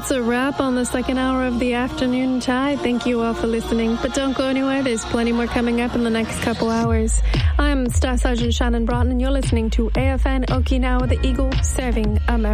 That's a wrap on the second hour of the Afternoon Tide. Thank you all for listening, but don't go anywhere. There's plenty more coming up in the next couple hours. I'm Staff Sergeant Shannon Broughton, and you're listening to AFN Okinawa, the Eagle, serving America.